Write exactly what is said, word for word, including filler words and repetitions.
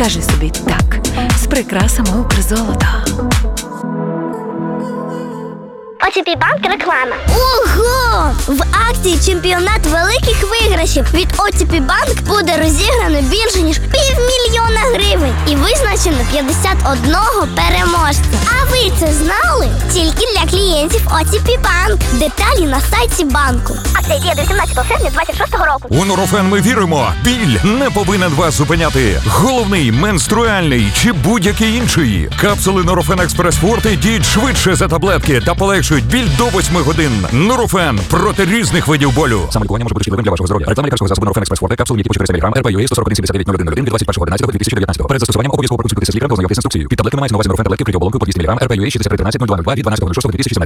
Скажи собі так з прикрасами Укрзолота. о те пі Банк реклама. Ого! В акції «Чемпіонат великих виграшів» від о те пі Банк буде розіграно більше, ніж півмільйона гривень і визначено п'ятдесят одного переможця. А ви це знали? Тільки для клієнтів о те пі Банк. Деталі на сайті банку. Акція діє до вісімнадцятого серпня двадцять шостого року. У Нурофен ми віримо. Біль не повинен вас зупиняти. Головний, менструальний чи будь-який інший. Капсули Нурофен Експрес Форте діють швидше за таблетки та полегшують біль до восьми годин. Нурофен проти різних видів болю. Саме лікування може бути шкідливим для вашого здоров'я. Реклама лікарського засобу Нурофен Експрес Форте, капсули, які по чотириста міліграм, ар пе ю ей сто сорок один сімдесят дев'ять нуль один нуль один від двадцять першого одинадцятого дві тисячі дев'ятнадцятого. Перед застосуванням обов'язково проконсультуйтеся з лікарем та ознайомтесь з інструкцією. Під таблетками мається на увазі Нурофен таблетки, вкриті оболонкою по двісті міліграм, ар пе ю ей шістдесят три тринадцять нуль два нуль два від дванадцятого шостого дві тисячі сімнадцятого.